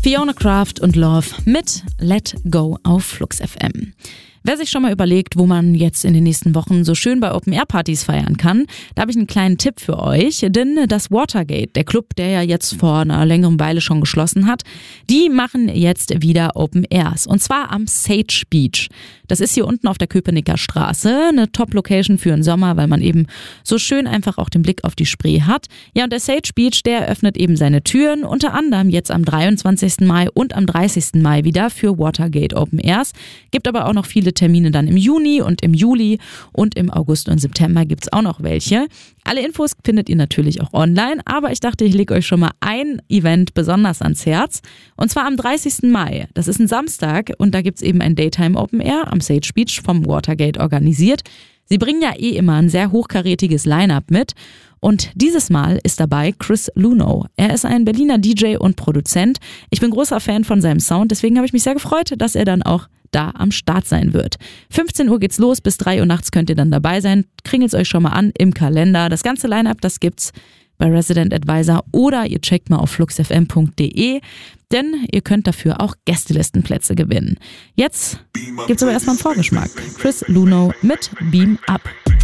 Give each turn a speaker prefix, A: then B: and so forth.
A: Fiona Kraft und Love mit Let Go auf Flux FM. Wer sich schon mal überlegt, wo man jetzt in den nächsten Wochen so schön bei Open-Air-Partys feiern kann, da habe ich einen kleinen Tipp für euch, denn das Watergate, der Club, der ja jetzt vor einer längeren Weile schon geschlossen hat, die machen jetzt wieder Open-Airs und zwar am Sage Beach. Das ist hier unten auf der Köpenicker Straße, eine Top-Location für den Sommer, weil man eben so schön einfach auch den Blick auf die Spree hat. Ja, und der Sage Beach, der öffnet eben seine Türen, unter anderem jetzt am 23. Mai und am 30. Mai wieder für Watergate Open Airs, gibt aber auch noch viele Termine dann im Juni und im Juli und im August und September gibt's auch noch welche. Alle Infos findet ihr natürlich auch online, aber ich dachte, ich lege euch schon mal ein Event besonders ans Herz und zwar am 30. Mai. Das ist ein Samstag und da gibt's eben ein Daytime Open Air am Sage Beach vom Watergate organisiert. Sie bringen ja immer ein sehr hochkarätiges Line-Up mit und dieses Mal ist dabei Chris Luno. Er ist ein Berliner DJ und Produzent. Ich bin großer Fan von seinem Sound, deswegen habe ich mich sehr gefreut, dass er dann auch da am Start sein wird. 15 Uhr geht's los, bis 3 Uhr nachts könnt ihr dann dabei sein. Kringelt's euch schon mal an im Kalender. Das ganze Line-Up, das gibt's bei Resident Advisor oder ihr checkt mal auf fluxfm.de, denn ihr könnt dafür auch Gästelistenplätze gewinnen. Jetzt gibt's aber erstmal einen Vorgeschmack. Chris Luno mit Beam Up.